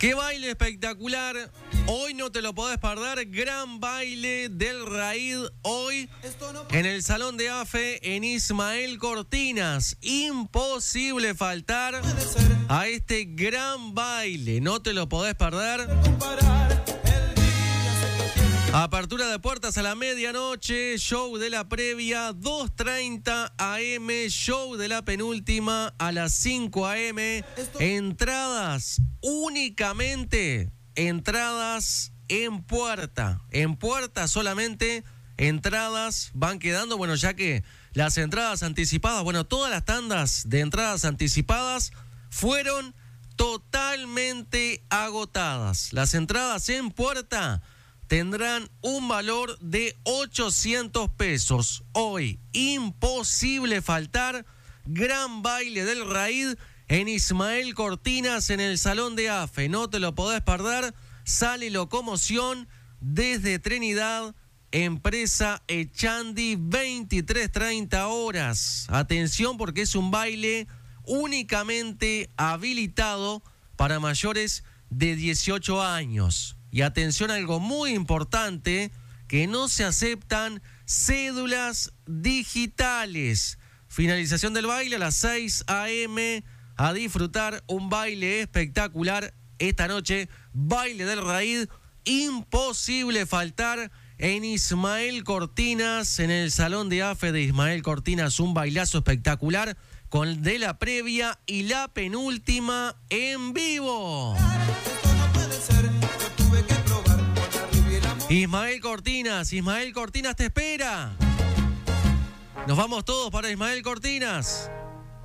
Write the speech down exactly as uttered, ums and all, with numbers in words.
¡Qué baile espectacular! Hoy no te lo podés perder. Gran baile del Raid hoy en el Salón de AFE en Ismael Cortinas. Imposible faltar a este gran baile. No te lo podés perder. Apertura de puertas a la medianoche, show de la previa, dos treinta a eme, show de la penúltima a las cinco a eme. Entradas únicamente, entradas en puerta. En puerta solamente, entradas van quedando, bueno, ya que las entradas anticipadas, bueno, todas las tandas de entradas anticipadas fueron totalmente agotadas. Las entradas en puerta tendrán un valor de ochocientos pesos. Hoy, imposible faltar, gran baile del Raid en Ismael Cortinas en el Salón de AFE. No te lo podés perder. Sale locomoción desde Trinidad, empresa Echandi, veintitrés treinta horas. Atención porque es un baile únicamente habilitado para mayores de dieciocho años. Y atención a algo muy importante, que no se aceptan cédulas digitales. Finalización del baile a las seis a eme, a disfrutar un baile espectacular esta noche. Baile del Raid, imposible faltar en Ismael Cortinas, en el Salón de AFE de Ismael Cortinas, un bailazo espectacular con de la previa y la penúltima en vivo. Ismael Cortinas, Ismael Cortinas te espera. Nos vamos todos para Ismael Cortinas.